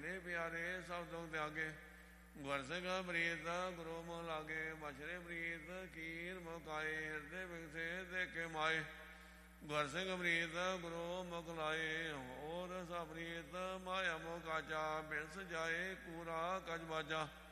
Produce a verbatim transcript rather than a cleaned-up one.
ਮੇਲੇ ਪਿਆਰੇ ਸਭ ਦੁੱਖ ਤਿਆਗੇ। ਗੁਰ ਸਿੰਘ ਪ੍ਰੀਤ ਗੁਰੂ ਮੁਖ ਲਾਗੇ, ਬਛਰੇ ਪ੍ਰੀਤ ਕੀਰ ਮੁਕਾਏ, ਹਿਰਦੇ ਬਿਗਸੇ ਦੇਖੇ ਮਾਏ। ਗੁਰ ਸਿੰਘ ਪ੍ਰੀਤ ਗੁਰੂ ਮੁਖ ਲਾਏ, ਹੋਰ ਸਾ ਪ੍ਰੀਤ ਮਾਇਆ ਮੁਖ ਕਾਜਾ, ਬਿਨ ਸਜਾਏ ਕੂਰਾ ਕਜ ਬਾਜਾ।